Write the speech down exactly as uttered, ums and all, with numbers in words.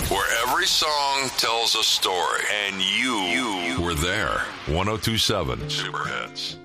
where every song tells a story, and you, you were there. ten twenty-seven Super Hits.